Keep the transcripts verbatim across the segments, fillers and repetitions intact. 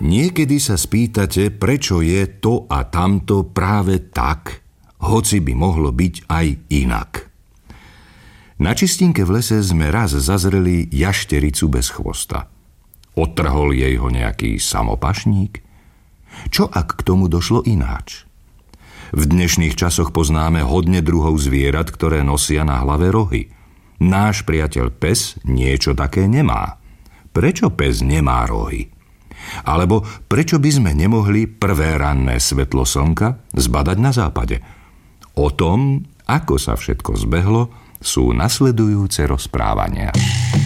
Niekedy sa spýtate, prečo je to a tamto práve tak, hoci by mohlo byť aj inak. Na čistinke v lese sme raz zazreli jaštericu bez chvosta. Odtrhol jej ho nejaký samopašník? Čo ak k tomu došlo ináč? V dnešných časoch poznáme hodne druhov zvierat, ktoré nosia na hlave rohy. Náš priateľ pes niečo také nemá. Prečo pes nemá rohy? Alebo prečo by sme nemohli prvé ranné svetlo slnka zbadať na západe? O tom, ako sa všetko zbehlo, sú nasledujúce rozprávania.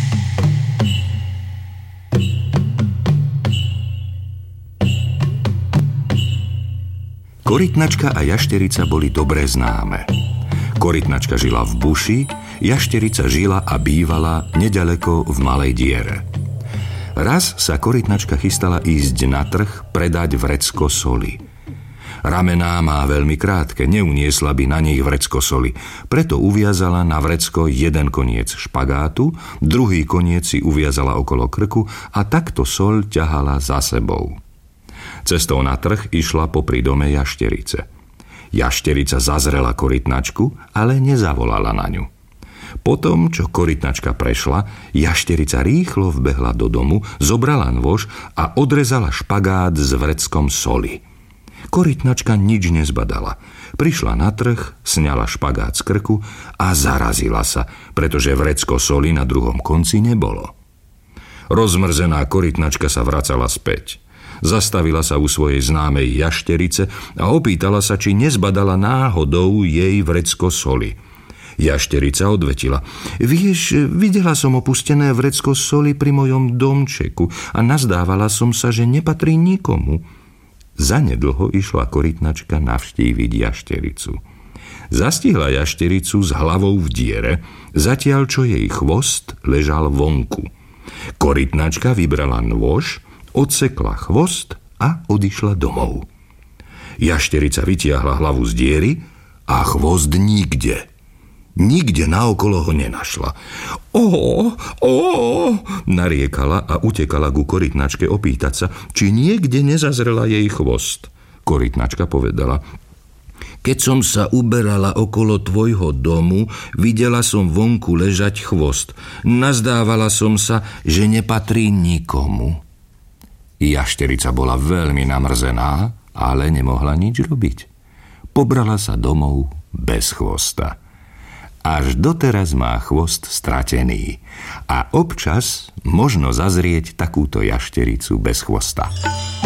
Korytnačka a jašterica boli dobre známe. Korytnačka žila v buši, jašterica žila a bývala nedaleko v malej diere. Raz sa korytnačka chystala ísť na trh predať vrecko soli. Ramená má veľmi krátke, neuniesla by na nich vrecko soli, preto uviazala na vrecko jeden koniec špagátu, druhý koniec si uviazala okolo krku a takto soľ ťahala za sebou. Cestou na trh išla popri dome jašterice. Jašterica zazrela korytnačku, ale nezavolala na ňu. Potom, čo korytnačka prešla, jašterica rýchlo vbehla do domu, zobrala nôž a odrezala špagát s vreckom soli. Korytnačka nič nezbadala. Prišla na trh, sňala špagát z krku a zarazila sa, pretože vrecko soli na druhom konci nebolo. Rozmrzená korytnačka sa vracala späť. Zastavila sa u svojej známej jašterice a opýtala sa, či nezbadala náhodou jej vrecko soli. Jašterica odvetila: Vieš, videla som opustené vrecko soli pri mojom domčeku a nazdávala som sa, že nepatrí nikomu. Zanedlho išla korytnačka navštíviť jaštericu. Zastihla jaštericu s hlavou v diere, zatiaľ čo jej chvost ležal vonku. Korytnačka vybrala nôž, odsekla chvost a odišla domov. Jašterica vytiahla hlavu z diery a chvost nikde. Nikde naokolo ho nenašla. Ó, ó, nariekala a utekala ku korytnačke opýtať sa, či niekde nezazrela jej chvost. Korytnačka povedala: Keď som sa uberala okolo tvojho domu, videla som vonku ležať chvost. Nazdávala som sa, že nepatrí nikomu. Jašterica bola veľmi namrzená, ale nemohla nič robiť. Pobrala sa domov bez chvosta. Až doteraz má chvost stratený a občas možno zazrieť takúto jaštericu bez chvosta.